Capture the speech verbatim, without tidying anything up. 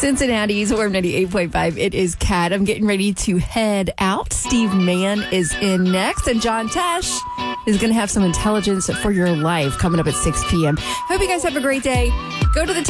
Cincinnati's Warm ninety-eight point five. It is Kat. I'm getting ready to head out. Steve Mann is in next, and John Tesh is going to have some intelligence for your life coming up at six p.m. Hope you guys have a great day. Go to the